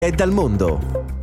e dal mondo.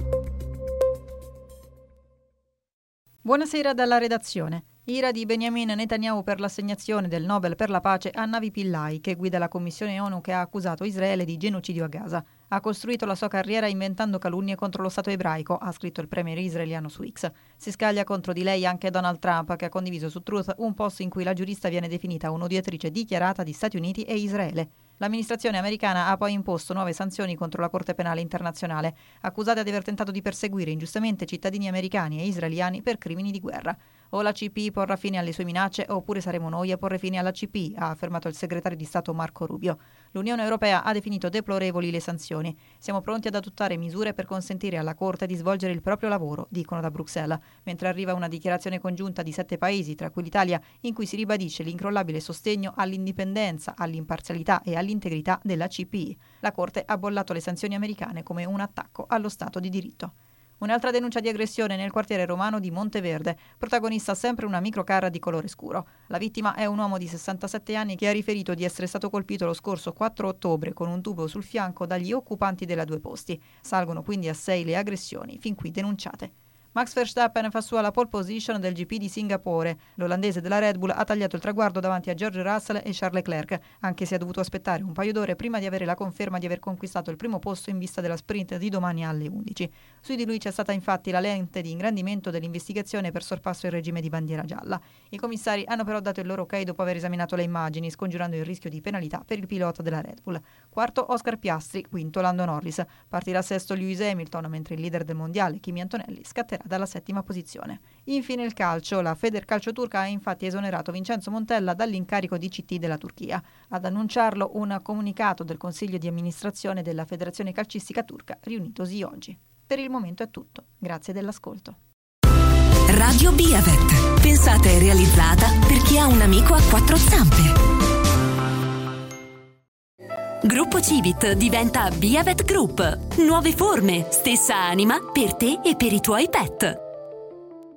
Buonasera dalla redazione. Ira di Benjamin Netanyahu per l'assegnazione del Nobel per la pace a Navi Pillay, che guida la commissione ONU che ha accusato Israele di genocidio a Gaza. Ha costruito la sua carriera inventando calunnie contro lo Stato ebraico, ha scritto il premier israeliano su X. Si scaglia contro di lei anche Donald Trump, che ha condiviso su Truth un post in cui la giurista viene definita un'odiatrice dichiarata di Stati Uniti e Israele. L'amministrazione americana ha poi imposto nuove sanzioni contro la Corte Penale Internazionale, accusata di aver tentato di perseguire ingiustamente cittadini americani e israeliani per crimini di guerra. O la CP porrà fine alle sue minacce oppure saremo noi a porre fine alla CP, ha affermato il segretario di Stato Marco Rubio. L'Unione Europea ha definito deplorevoli le sanzioni. Siamo pronti ad adottare misure per consentire alla Corte di svolgere il proprio lavoro, dicono da Bruxelles, mentre arriva una dichiarazione congiunta di 7 paesi, tra cui l'Italia, in cui si ribadisce l'incrollabile sostegno all'indipendenza, all'imparzialità e all'integrità della CPI. La Corte ha bollato le sanzioni americane come un attacco allo Stato di diritto. Un'altra denuncia di aggressione nel quartiere romano di Monteverde, protagonista sempre una microcarra di colore scuro. La vittima è un uomo di 67 anni che ha riferito di essere stato colpito lo scorso 4 ottobre con un tubo sul fianco dagli occupanti della Due Posti. Salgono quindi a 6 le aggressioni fin qui denunciate. Max Verstappen fa sua la pole position del GP di Singapore. L'olandese della Red Bull ha tagliato il traguardo davanti a George Russell e Charles Leclerc, anche se ha dovuto aspettare un paio d'ore prima di avere la conferma di aver conquistato il primo posto in vista della sprint di domani alle 11. Su di lui c'è stata infatti la lente di ingrandimento dell'investigazione per sorpasso in regime di bandiera gialla. I commissari hanno però dato il loro ok dopo aver esaminato le immagini, scongiurando il rischio di penalità per il pilota della Red Bull. Quarto Oscar Piastri, quinto Lando Norris. Partirà sesto Lewis Hamilton, mentre il leader del mondiale, Kimi Antonelli, scatterà dalla 7ª posizione. Infine il calcio. La Federcalcio turca ha infatti esonerato Vincenzo Montella dall'incarico di CT della Turchia. Ad annunciarlo un comunicato del Consiglio di amministrazione della Federazione Calcistica Turca, riunitosi oggi. Per il momento è tutto. Grazie dell'ascolto. Radio Biavet. Pensata e realizzata per chi ha un amico a 4 zampe. Gruppo Civit diventa Biavet Group. Nuove forme, stessa anima per te e per i tuoi pet.